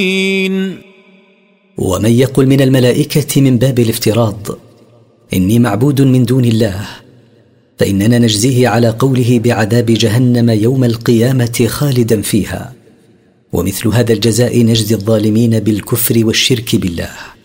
ومن يقل من الملائكة من باب الافتراض إني معبود من دون الله، فإننا نجزيه على قوله بعذاب جهنم يوم القيامة خالدا فيها، ومثل هذا الجزاء نجزي الظالمين بالكفر والشرك بالله.